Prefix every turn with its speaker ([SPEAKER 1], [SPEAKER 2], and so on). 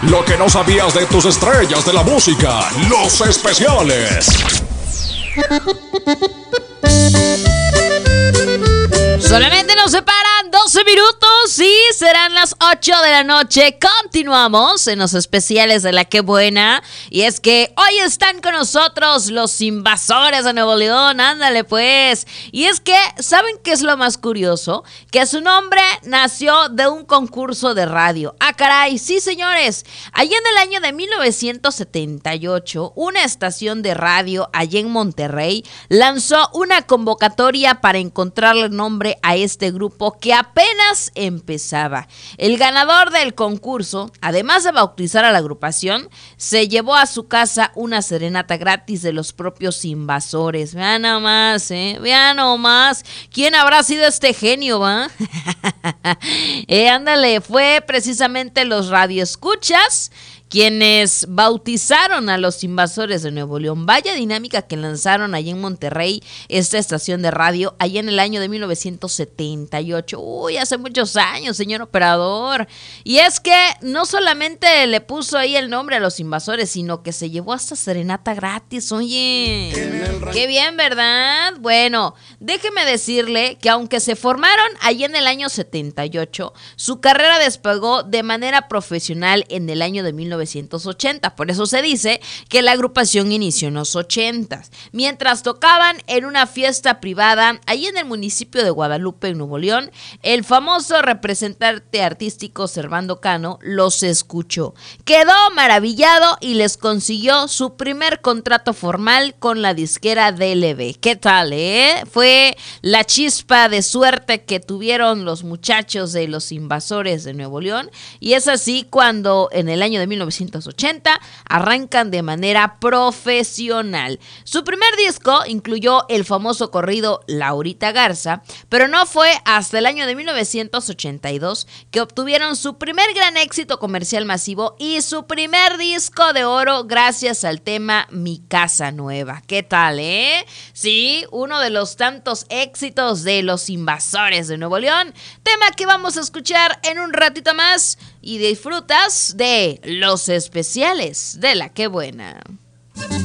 [SPEAKER 1] Lo que no sabías de tus estrellas de la música, los especiales.
[SPEAKER 2] Solamente nos separan 12 minutos y serán las 8 de la noche. Continuamos en los especiales de La Qué Buena. Y es que hoy están con nosotros los Invasores de Nuevo León. Ándale pues. Y es que, ¿saben qué es lo más curioso? Que su nombre nació de un concurso de radio. ¡Ah, caray! Sí, señores. Allá en el año de 1978, una estación de radio allá en Monterrey lanzó una convocatoria para encontrarle nombre a este grupo que apenas empezaba. El ganador del concurso, además de bautizar a la agrupación, se llevó a su casa una serenata gratis de los propios Invasores. Vean nomás, vean nomás. ¿Quién habrá sido este genio, va? Ándale, fue precisamente los radioescuchas quienes bautizaron a los Invasores de Nuevo León. Vaya dinámica que lanzaron allá en Monterrey esta estación de radio allá en el año de 1978. Uy, hace muchos años, señor operador. Y es que no solamente le puso ahí el nombre a los Invasores, sino que se llevó hasta serenata gratis. Oye, qué bien, ¿verdad? Bueno, déjeme decirle que aunque se formaron allá en el año 78, su carrera despegó de manera profesional en el año de 1980. Por eso se dice que la agrupación inició en los 80, mientras tocaban en una fiesta privada ahí en el municipio de Guadalupe, en Nuevo León. El famoso representante artístico Servando Cano los escuchó, quedó maravillado y les consiguió su primer contrato formal con la disquera DLB. ¿Qué tal, Fue la chispa de suerte que tuvieron los muchachos de los Invasores de Nuevo León, y es así cuando en el año de 1980 arrancan de manera profesional. Su primer disco incluyó el famoso corrido Laurita Garza, pero no fue hasta el año de 1982 que obtuvieron su primer gran éxito comercial masivo y su primer disco de oro gracias al tema Mi Casa Nueva. ¿Qué tal, Sí, uno de los tantos éxitos de los Invasores de Nuevo León, tema que vamos a escuchar en un ratito más y disfrutas de los especiales de La Qué Buena.